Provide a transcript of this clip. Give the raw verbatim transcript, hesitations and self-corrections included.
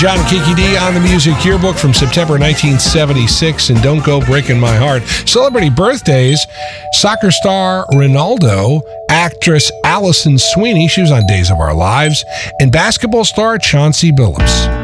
John and Kiki D on the Music Yearbook from September nineteen seventy-six, and Don't Go Breaking My Heart. Celebrity birthdays: soccer star Ronaldo, actress Alison Sweeney, she was on Days of Our Lives, and basketball star Chauncey Billups.